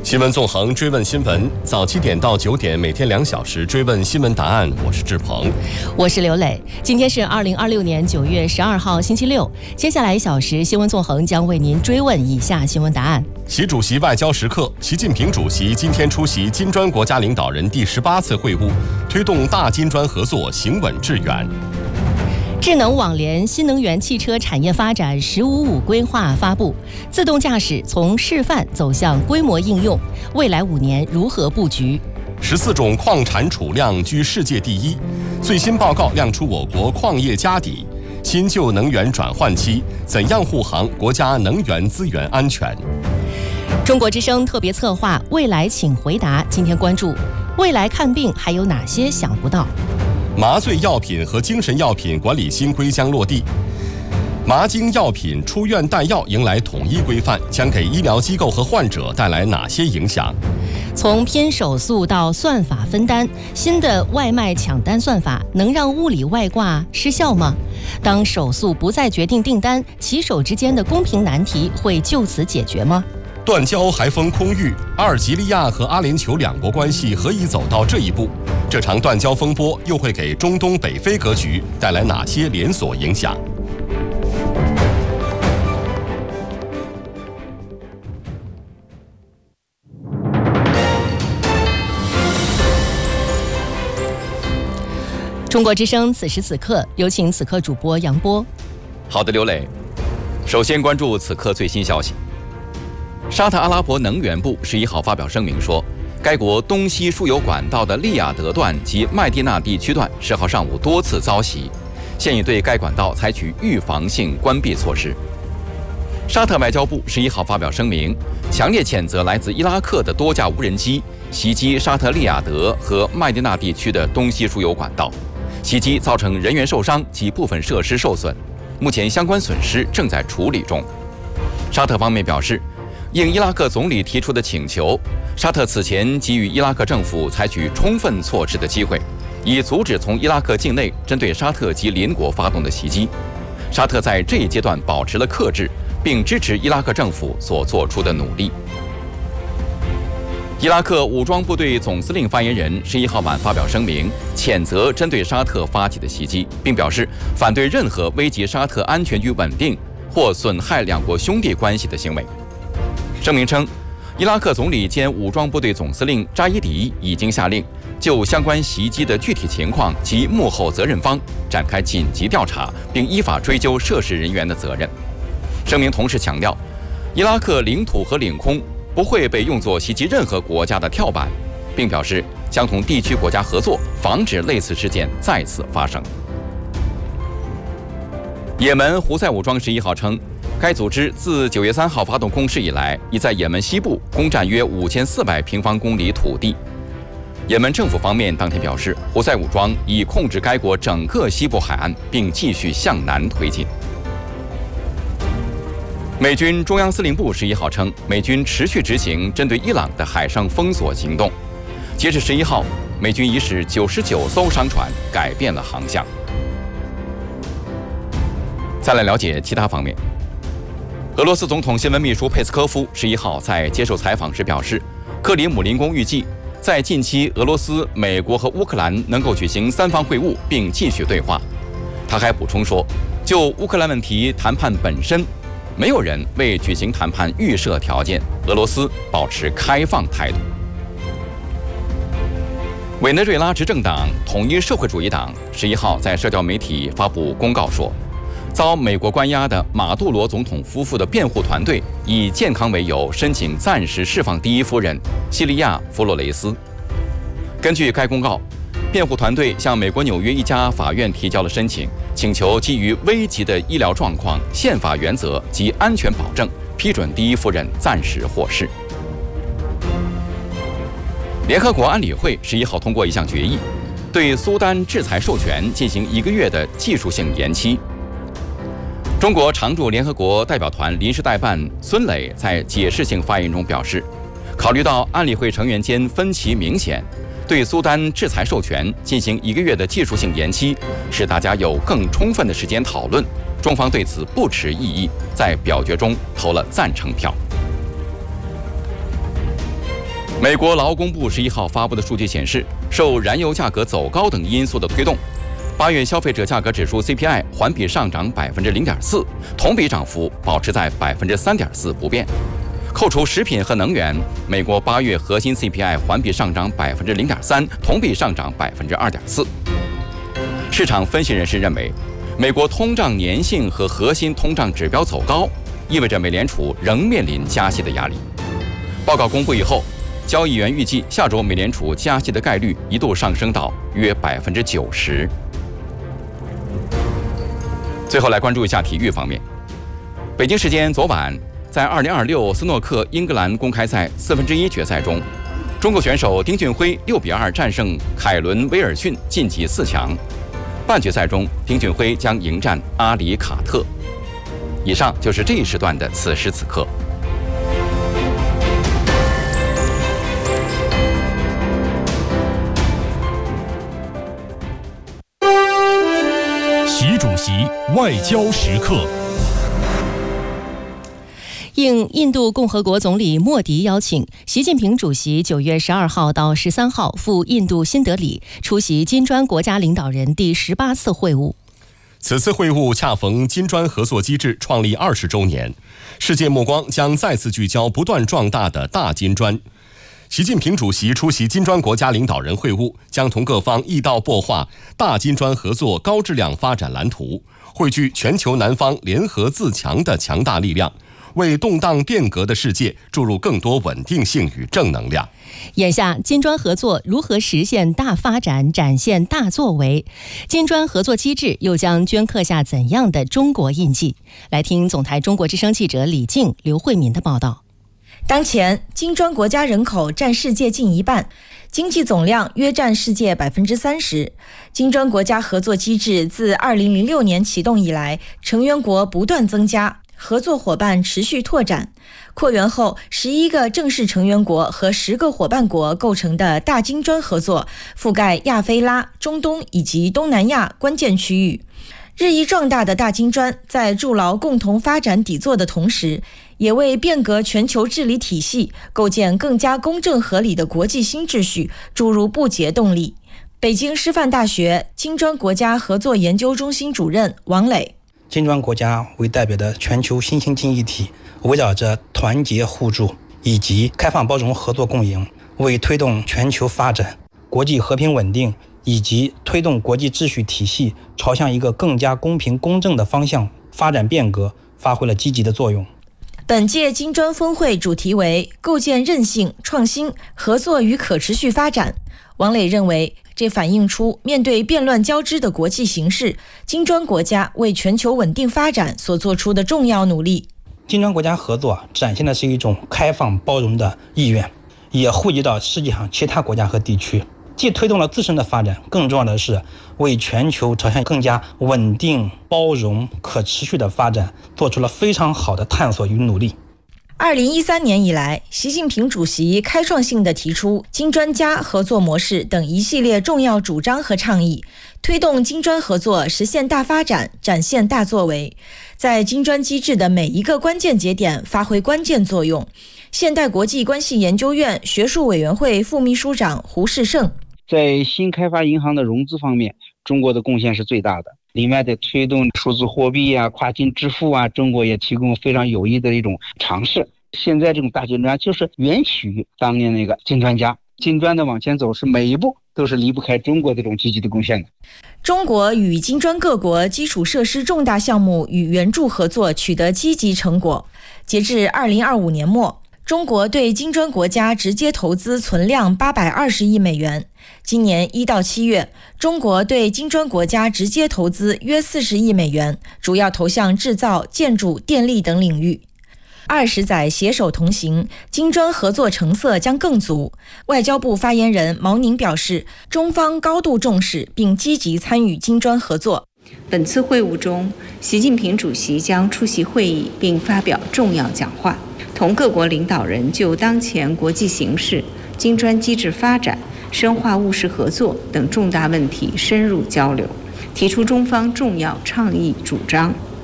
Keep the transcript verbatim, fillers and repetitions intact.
新闻纵横，追问新闻，早七点到九点，每天两小时追问新闻答案。我是志鹏， 我是刘磊。今天是二零二六年九月十二号，星期六。接下来一小时，新闻纵横将为您追问以下新闻答案： 习主席外交时刻，习近平主席今天出席金砖国家领导人第十八次会晤，推动大金砖合作行稳致远。 智能网联新能源汽车产业发展“十五五”规划发布，自动驾驶从示范走向规模应用，未来五年如何布局？ 十四种矿产储量居世界第一，最新报告亮出我国矿业家底。新旧能源转换期，怎样护航国家能源资源安全？ 中国之声特别策划“未来请回答”，今天关注未来看病还有哪些想不到？ 麻醉药品和精神药品管理新规将落地，麻精药品出院带药迎来统一规范，将给医疗机构和患者带来哪些影响？ 从拼手速到算法分担，新的外卖抢单算法能让物理外挂失效吗？当手速不再决定订单，骑手之间的公平难题会就此解决吗？ 断交还封空域，阿尔及利亚和阿联酋两国关系何以走到这一步？这场断交风波又会给中东北非格局带来哪些连锁影响？ 中国之声此时此刻，有请此刻主播杨波。 好的，刘磊。首先关注此刻最新消息。沙特阿拉伯能源部十一号发表声明说，该国东西输油管道的利雅得段及麦地那地区段十号上午多次遭袭，现已对该管道采取预防性关闭措施。沙特外交部十一号发表声明，强烈谴责来自伊拉克的多架无人机袭击沙特利雅得和麦地那地区的东西输油管道，袭击造成人员受伤及部分设施受损，目前相关损失正在处理中。沙特方面表示，应伊拉克总理提出的请求，沙特此前给予伊拉克政府采取充分措施的机会，以阻止从伊拉克境内针对沙特及邻国发动的袭击。沙特在这一阶段保持了克制，并支持伊拉克政府所做出的努力。伊拉克武装部队总司令发言人十一号晚发表声明，谴责针对沙特发起的袭击，并表示反对任何危及沙特安全与稳定或损害两国兄弟关系的行为。声明称，伊拉克总理兼武装部队总司令扎伊迪已经下令就相关袭击的具体情况及幕后责任方展开紧急调查，并依法追究涉事人员的责任。声明同时强调，伊拉克领土和领空不会被用作袭击任何国家的跳板，并表示将同地区国家合作，防止类似事件再次发生。也门胡塞武装十一号称，该组织自九月三号发动攻势以来，已在也门西部攻占约五千四百平方公里土地。也门政府方面当天表示，胡塞武装已控制该国整个西部海岸，并继续向南推进。美军中央司令部十一号称，美军持续执行针对伊朗的海上封锁行动。截至十一号，美军已使九十九艘商船改变了航向。再来了解其他方面。俄罗斯总统新闻秘书佩斯科夫十一号在接受采访时表示，克里姆林宫预计在近期俄罗斯、美国和乌克兰能够举行三方会晤并继续对话。他还补充说，就乌克兰问题谈判本身，没有人为举行谈判预设条件，俄罗斯保持开放态度。委内瑞拉执政党统一社会主义党十一号在社交媒体发布公告说，遭美国关押的马杜罗总统夫妇的辩护团队以健康为由申请暂时释放第一夫人西利亚·弗洛雷斯。根据该公告，辩护团队向美国纽约一家法院提交了申请，请求基于危急的医疗状况、宪法原则及安全保证，批准第一夫人暂时获释。联合国安理会十一号通过一项决议，对苏丹制裁授权进行一个月的技术性延期。中国常驻联合国代表团临时代办孙磊在解释性发言中表示，考虑到安理会成员间分歧明显，对苏丹制裁授权进行一个月的技术性延期，使大家有更充分的时间讨论，中方对此不持异议，在表决中投了赞成票。 美国劳工部十一号发布的数据显示，受燃油价格走高等因素的推动，八月消费者价格指数 C P I 环比上涨百分之零点四，同比涨幅保持在百分之三点四不变。扣除食品和能源，美国八月核心 C P I 环比上涨百分之零点三，同比上涨百分之二点四。市场分析人士认为，美国通胀粘性和核心通胀指标走高，意味着美联储仍面临加息的压力。报告公布以后，交易员预计下周美联储加息的概率一度上升到约百分之九十。最后来关注一下体育方面。北京时间昨晚，在二零二六斯诺克英格兰公开赛四分之一决赛中，中国选手丁俊晖六比二战胜凯伦威尔逊，晋级四强。半决赛中，丁俊晖将迎战阿里卡特。以上就是这一时段的此时此刻。 习主席外交时刻。 应印度共和国总理莫迪邀请，习近平主席九月十二号到十三号赴印度新德里出席金砖国家领导人第十八次会晤。 此次会晤恰逢金砖合作机制创立二十周年，世界目光将再次聚焦不断壮大的大金砖。习近平主席出席金砖国家领导人会晤，将同各方一道擘画大金砖合作高质量发展蓝图，汇聚全球南方联合自强的强大力量，为动荡变革的世界注入更多稳定性与正能量。 眼下，金砖合作如何实现大发展、展现大作为？金砖合作机制又将镌刻下怎样的中国印记？来听总台中国之声记者李静、刘慧民的报道。 当前，金砖国家人口占世界近一半，经济总量约占世界百分之三十。金砖国家合作机制自二零零六年启动以来，成员国不断增加，合作伙伴持续拓展。扩员后，十一个正式成员国和十个伙伴国构成的大金砖合作，覆盖亚非拉、中东以及东南亚关键区域。日益壮大的大金砖在筑牢共同发展底座的同时，也为变革全球治理体系、构建更加公正合理的国际新秩序注入不竭动力。北京师范大学金砖国家合作研究中心主任王磊： 金砖国家为代表的全球新兴经济体，围绕着团结互助以及开放包容合作共赢，为推动全球发展、国际和平稳定以及推动国际秩序体系朝向一个更加公平公正的方向发展变革发挥了积极的作用。 本届金砖峰会主题为构建韧性、创新、合作与可持续发展。王磊认为，这反映出面对变乱交织的国际形势，金砖国家为全球稳定发展所做出的重要努力。 金砖国家合作展现的是一种开放包容的意愿，也惠及到世界上其他国家和地区，既推动了自身的发展，更重要的是为全球朝向更加稳定、包容、可持续的发展做出了非常好的探索与努力。 二零一三年以来，习近平主席开创性地提出金砖加合作模式等一系列重要主张和倡议，推动金砖合作实现大发展，展现大作为，在金砖机制的每一个关键节点发挥关键作用。现代国际关系研究院学术委员会副秘书长胡世胜： 在新开发银行的融资方面，中国的贡献是最大的。另外在推动数字货币啊、跨境支付啊，中国也提供非常有益的一种尝试。现在这种大金砖就是源起于当年那个金砖加，金砖的往前走是每一步都是离不开中国这种积极的贡献的。 中国与金砖各国基础设施重大项目与援助合作取得积极成果。截至二零二五年末，中国对金砖国家直接投资存量八百二十亿美元。今年一到七月，中国对金砖国家直接投资约四十亿美元，主要投向制造、建筑、电力等领域。二十载携手同行，金砖合作成色将更足。外交部发言人毛宁表示，中方高度重视并积极参与金砖合作。 本次会晤中，习近平主席将出席会议并发表重要讲话，同各国领导人就当前国际形势、金砖机制发展、深化务实合作等重大问题深入交流，提出中方重要倡议主张。